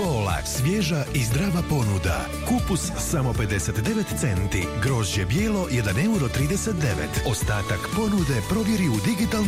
bola, svježa i zdrava ponuda. Kupus samo 59 centi, grožđe bijelo 1,39 €. Ostatak ponude provjeri u digitalnom